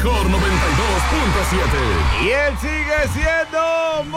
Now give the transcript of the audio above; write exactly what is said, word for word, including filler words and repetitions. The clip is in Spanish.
mejor noventa y dos punto siete. Y él sigue siendo